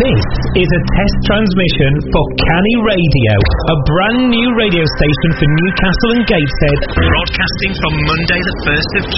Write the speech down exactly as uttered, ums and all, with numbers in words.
This is a test transmission for Canny Radio, a brand new radio station for Newcastle and Gateshead, broadcasting from Monday the first of